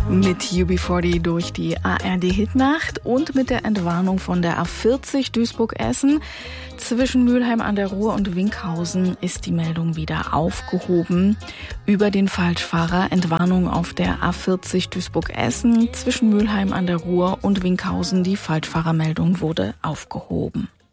Mit UB40 durch die ARD-Hitnacht und mit der Entwarnung von der A40 Duisburg-Essen. Zwischen Mülheim an der Ruhr und Winkhausen ist die Meldung wieder aufgehoben. Über den Falschfahrer Entwarnung auf der A40 Duisburg-Essen. Zwischen Mülheim an der Ruhr und Winkhausen die Falschfahrermeldung wurde aufgehoben.